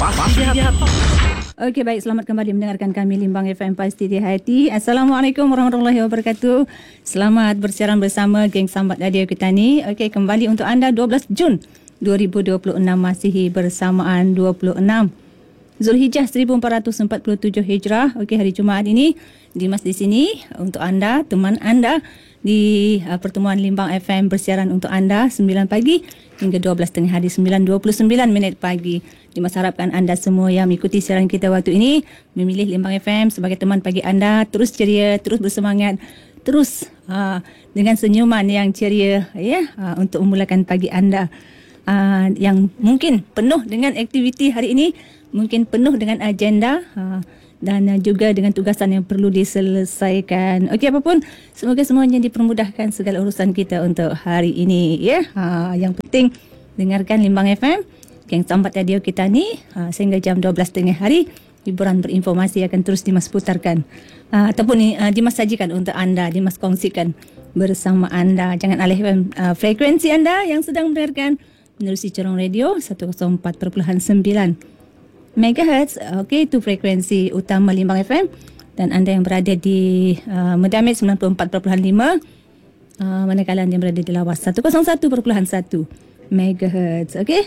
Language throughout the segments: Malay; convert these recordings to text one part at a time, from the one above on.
Pasti dia top. Okey, baik, selamat kembali mendengarkan kami Limbang FM Pasti di Hati. Assalamualaikum warahmatullahi wabarakatuh. Selamat bersiaran bersama geng Sambat Radio kita ni. Okey, kembali untuk anda 12 Jun 2026 Masihi bersamaan 26 Zulhijjah 1447 Hijrah. Okey, hari Jumaat ini Dimas di sini untuk anda, teman anda di pertemuan Limbang FM bersiaran untuk anda 9 pagi hingga 12 tengah hari 9.29 minit pagi. Dimas harapkan anda semua yang mengikuti siaran kita waktu ini memilih Limbang FM sebagai teman pagi anda, terus ceria, terus bersemangat, terus dengan senyuman yang ceria untuk memulakan pagi anda yang mungkin penuh dengan aktiviti hari ini, mungkin penuh dengan agenda dan juga dengan tugasan yang perlu diselesaikan. Okey, apapun, semoga semuanya dipermudahkan segala urusan kita untuk hari ini. Yang penting, dengarkan Limbang FM, geng Sambat Radio kita ni, sehingga jam 12 tengah hari. Hiburan berinformasi akan terus Dimas putarkan. Ataupun Dimas sajikan untuk anda, Dimas kongsikan bersama anda. Jangan alihkan frekuensi anda yang sedang mendengarkan menerusi corong radio 104.9 MHz. Okey, itu frekuensi utama Limbang FM. Dan anda yang berada di Medamit 94.5, manakala anda yang berada di Lawas 101.1 MHz. Okey.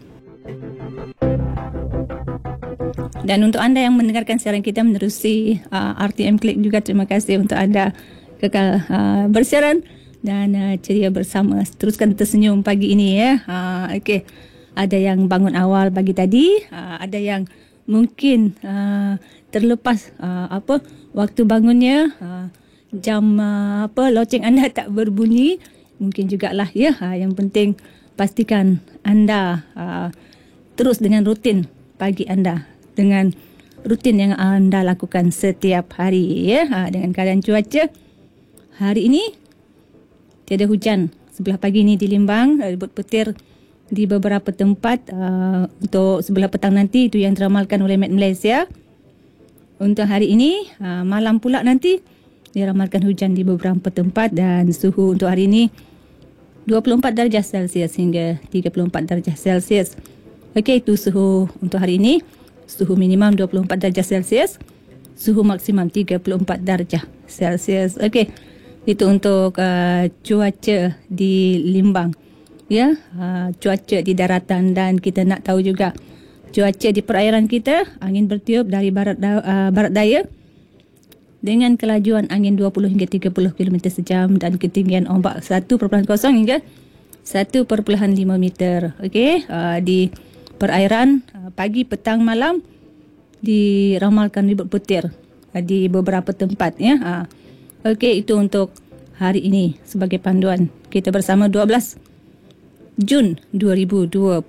Dan untuk anda yang mendengarkan siaran kita menerusi RTM Klik juga, terima kasih untuk anda kekal bersiaran dan ceria bersama. Teruskan tersenyum pagi ini okey. Ada yang bangun awal pagi tadi, ada yang mungkin terlepas waktu bangunnya, jam loceng anda tak berbunyi, mungkin jugalah yang penting pastikan anda terus dengan rutin pagi anda, dengan rutin yang anda lakukan setiap hari dengan keadaan cuaca hari ini tiada hujan sebelah pagi ini di Limbang, ribut petir di beberapa tempat. Untuk sebelah petang nanti, itu yang diramalkan oleh Met Malaysia. Untuk hari ini, malam pula nanti diramalkan hujan di beberapa tempat dan suhu untuk hari ini 24 darjah Celsius hingga 34 darjah Celsius. Okey, itu suhu untuk hari ini. Suhu minimum 24 darjah Celsius, suhu maksimum 34 darjah Celsius. Okey, itu untuk cuaca di Limbang. Cuaca di daratan, dan kita nak tahu juga cuaca di perairan kita. Angin bertiup dari barat daya dengan kelajuan angin 20 hingga 30 km sejam dan ketinggian ombak 1.0 hingga 1.5 meter. Okey, di perairan pagi, petang, malam diramalkan ribut petir di beberapa tempat Okey, itu untuk hari ini sebagai panduan kita bersama 12 Jun 2026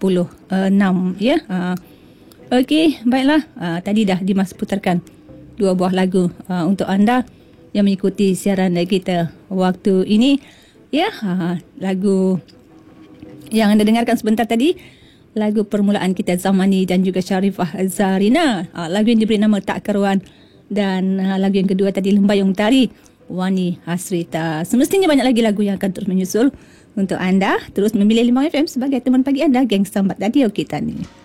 Okey, baiklah. Tadi dah Dimas putarkan 2 buah lagu untuk anda yang mengikuti siaran kita waktu ini. Lagu yang anda dengarkan sebentar tadi, lagu permulaan kita Zamani dan juga Sharifah Zarina. Lagu yang diberi nama Tak Karuan. Dan lagu yang kedua tadi Lembayung Tari, Wani Hasrita. Semestinya banyak lagi lagu yang akan terus menyusul untuk anda. Terus memilih Limbang FM sebagai teman pagi anda, geng Sambat Radio kita ni.